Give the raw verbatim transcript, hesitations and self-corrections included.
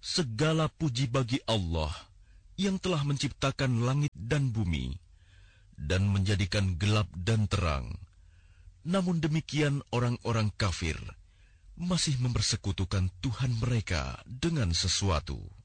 Segala puji bagi Allah yang telah menciptakan langit dan bumi dan menjadikan gelap dan terang. Namun demikian orang-orang kafir masih mempersekutukan Tuhan mereka dengan sesuatu.